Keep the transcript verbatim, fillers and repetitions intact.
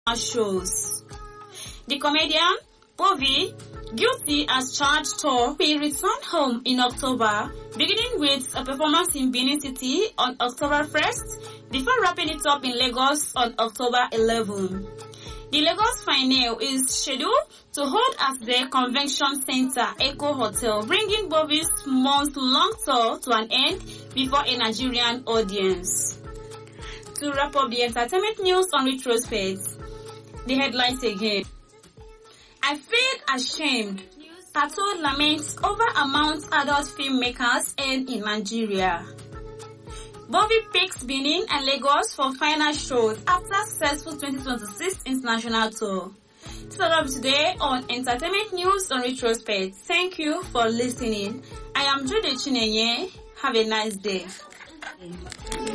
shows. The comedian, Bobby, guilty as charged tour, will return home in October, beginning with a performance in Benin City on October first, before wrapping it up in Lagos on October eleventh. The Lagos final is scheduled to hold at the Convention Center Echo Hotel, bringing Bobby's month-long tour to an end before a Nigerian audience. To wrap up the entertainment news on retrospect, the headlines again. I feel ashamed. Tato laments over amount adult filmmakers earn in Nigeria. Bobby picks Benin and Lagos for final shows after successful twenty twenty-six international tour. Start up today on Entertainment News on Retrospect. Thank you for listening. I am Jude Chinenye. Have a nice day.